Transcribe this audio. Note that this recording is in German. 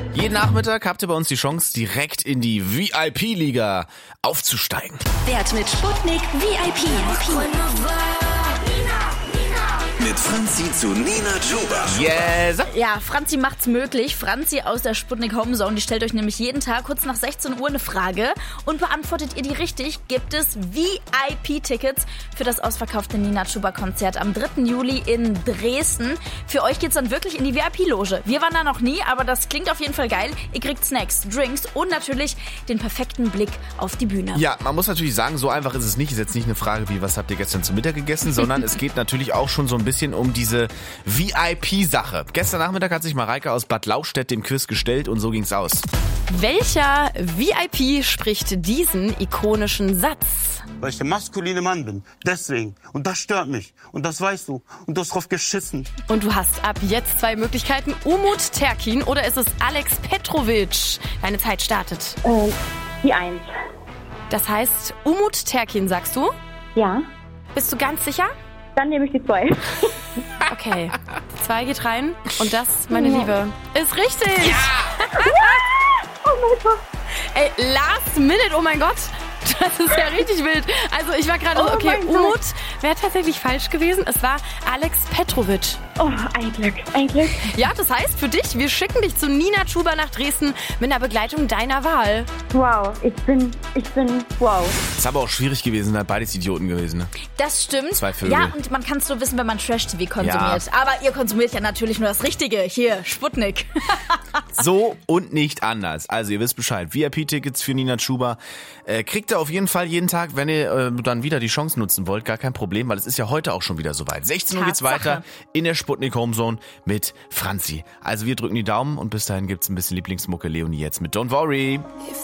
Jeden Nachmittag habt ihr bei uns die Chance, direkt in die VIP-Liga aufzusteigen. Wert mit Sputnik VIP. Mit Franzi zu Nina Chuba. Yes! Ja, Franzi macht's möglich. Franzi aus der Sputnik Homezone, die stellt euch nämlich jeden Tag kurz nach 16 Uhr eine Frage und beantwortet ihr die richtig, gibt es VIP-Tickets für das ausverkaufte Nina Chuba-Konzert am 3. Juli in Dresden. Für euch geht's dann wirklich in die VIP-Loge. Wir waren da noch nie, aber das klingt auf jeden Fall geil. Ihr kriegt Snacks, Drinks und natürlich den perfekten Blick auf die Bühne. Ja, man muss natürlich sagen, so einfach ist es nicht. Ist jetzt nicht eine Frage wie, was habt ihr gestern zu Mittag gegessen, sondern es geht natürlich auch schon so ein bisschen um diese VIP-Sache. Gestern Nachmittag hat sich Mareike aus Bad Lauchstädt dem Quiz gestellt und so ging's aus. Welcher VIP spricht diesen ikonischen Satz? Weil ich der maskuline Mann bin. Deswegen. Und das stört mich. Und das weißt du. Und du hast drauf geschissen. Und du hast ab jetzt 2 Möglichkeiten. Umut Terkin oder ist es Alex Petrovic? Deine Zeit startet. Die 1. Das heißt, Umut Terkin, sagst du? Ja. Bist du ganz sicher? Dann nehme ich die 2. Okay. 2 geht rein. Und das, meine Liebe, ist richtig. Ja. Oh mein Gott. Ey, last minute, oh mein Gott. Das ist ja richtig wild. Also ich war gerade so, okay, Umut wäre tatsächlich falsch gewesen. Es war Alex Petrovic. Oh, ein Glück, ein Glück. Ja, das heißt für dich, wir schicken dich zu Nina Chuba nach Dresden mit einer Begleitung deiner Wahl. Wow, ich bin, wow. Ist aber auch schwierig gewesen, da beides Idioten gewesen. Ne? Das stimmt. 2 Vögel. Ja, und man kann es nur wissen, wenn man Trash-TV konsumiert. Ja. Aber ihr konsumiert ja natürlich nur das Richtige. Hier, Sputnik. So und nicht anders. Also ihr wisst Bescheid. VIP-Tickets für Nina Chuba kriegt ihr auf jeden Fall jeden Tag, wenn ihr dann wieder die Chance nutzen wollt. Gar kein Problem, weil es ist ja heute auch schon wieder soweit. 16 Uhr geht's weiter in der Sputnik Homezone mit Franzi. Also wir drücken die Daumen und bis dahin gibt's ein bisschen Lieblingsmucke. Leonie jetzt mit Don't Worry.